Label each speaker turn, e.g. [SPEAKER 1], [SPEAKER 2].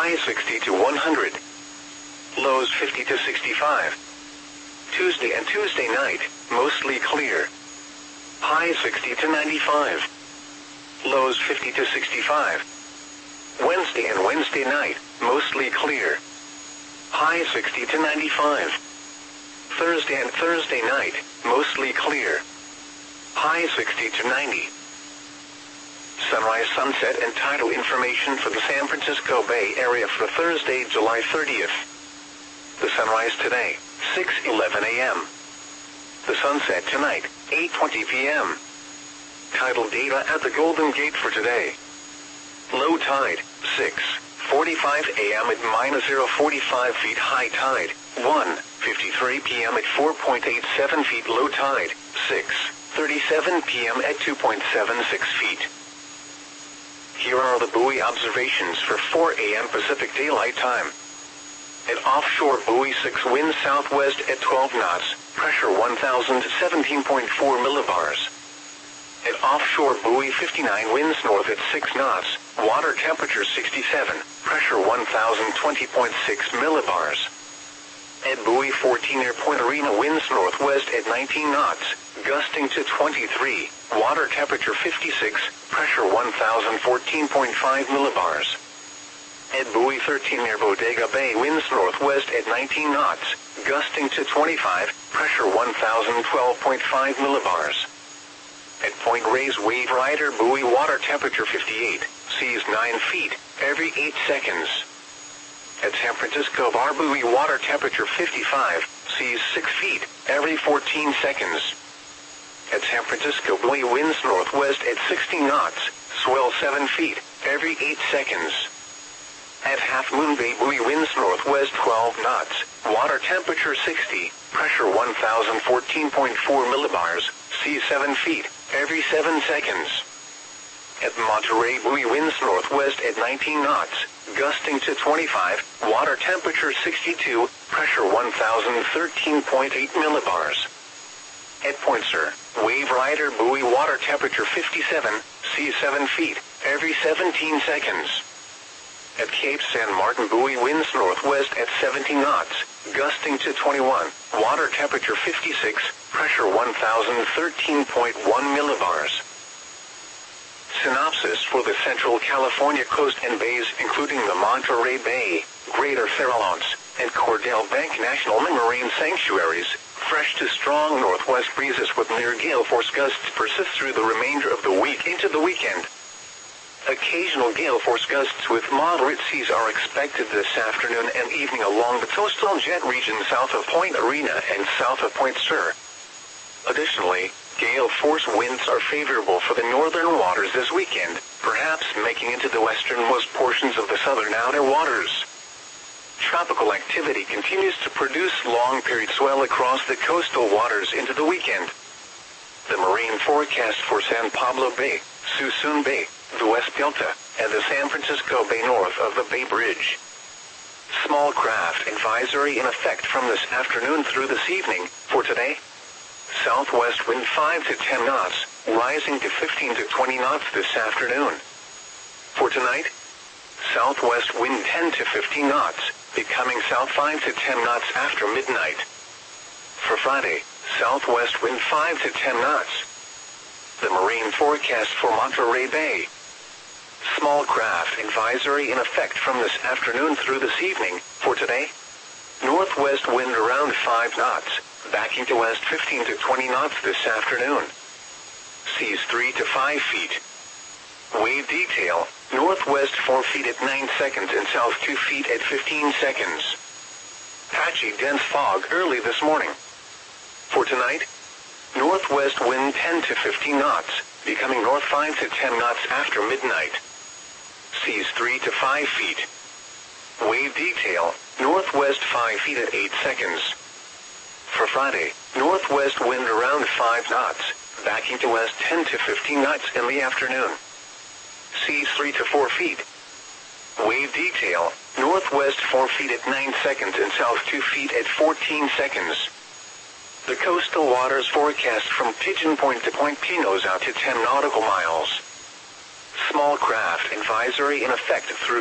[SPEAKER 1] Highs 60 to 100. Lows 50 to 65. Tuesday and Tuesday night, mostly clear. Highs 60 to 95. Lows 50 to 65. Wednesday and Wednesday night, mostly clear. Highs 60 to 95. Thursday and Thursday night, mostly clear. Highs 60 to 90. Sunrise, sunset, and tidal information for the San Francisco Bay Area for Thursday, July 30th. The sunrise today, 6:11 a.m. The sunset tonight, 8:20 p.m. Tidal data at the Golden Gate for today. Low tide, 6:45 a.m. at -0.45 feet. High tide, 1:53 p.m. at 4.87 feet. Low tide, 6:37 p.m. at 2.76 feet. Here are the buoy observations for 4 a.m. Pacific Daylight Time. At offshore buoy 6, wind southwest at 12 knots, pressure 1,017.4 millibars. At offshore buoy 59, winds north at 6 knots, water temperature 67, pressure 1,020.6 millibars. At buoy 14 near Point Arena, winds northwest at 19 knots, gusting to 23, water temperature 56, pressure 1,014.5 millibars. At buoy 13 near Bodega Bay, winds northwest at 19 knots, gusting to 25, pressure 1,012.5 millibars. At Point Reyes Wave Rider buoy, water temperature 58, seas 9 feet, every 8 seconds. At San Francisco Bar buoy, water temperature 55, seas 6 feet, every 14 seconds. At San Francisco buoy, winds northwest at 60 knots, swell 7 feet, every 8 seconds. At Half Moon Bay buoy, winds northwest 12 knots, water temperature 60, pressure 1,014.4 millibars, seas 7 feet, every 7 seconds. At Monterey buoy, winds northwest at 19 knots, gusting to 25, water temperature 62, pressure 1,013.8 millibars. At Point Sur, Wave Rider buoy, water temperature 57, seas 7 feet, every 17 seconds. At Cape San Martin buoy, winds northwest at 17 knots, gusting to 21, water temperature 56, pressure 1,013.1 millibars. Synopsis for the Central California coast and bays, including the Monterey Bay, Greater Farallones, and Cordell Bank National Marine Sanctuaries. Fresh to strong northwest breezes with near gale force gusts persist through the remainder of the week into the weekend. Occasional gale force gusts with moderate seas are expected this afternoon and evening along the coastal jet region south of Point Arena and south of Point Sur. Additionally, gale force winds are favorable for the northern waters this weekend, perhaps making into the westernmost portions of the southern outer waters. Tropical activity continues to produce long-period swell across the coastal waters into the weekend. The marine forecast for San Pablo Bay, Suisun Bay, the West Delta, and the San Francisco Bay north of the Bay Bridge. Small craft advisory in effect from this afternoon through this evening. For today, southwest wind 5 to 10 knots, rising to 15 to 20 knots this afternoon. For tonight, southwest wind 10 to 15 knots, becoming south 5 to 10 knots after midnight. For Friday, southwest wind 5 to 10 knots. The marine forecast for Monterey Bay. Small craft advisory in effect from this afternoon through this evening. For today, northwest wind around 5 knots, backing to west 15 to 20 knots this afternoon. Seas 3 to 5 feet. Wave detail, northwest 4 feet at 9 seconds and south 2 feet at 15 seconds. Patchy dense fog early this morning. For tonight, northwest wind 10 to 15 knots, becoming north 5 to 10 knots after midnight. Seas 3 to 5 feet. Wave detail, northwest 5 feet at 8 seconds. For Friday, northwest wind around 5 knots, backing to west 10 to 15 knots in the afternoon. Seas 3 to 4 feet. Wave detail, northwest 4 feet at 9 seconds and south 2 feet at 14 seconds. The coastal waters forecast from Pigeon Point to Point Pinos out to 10 nautical miles. Small craft advisory in effect through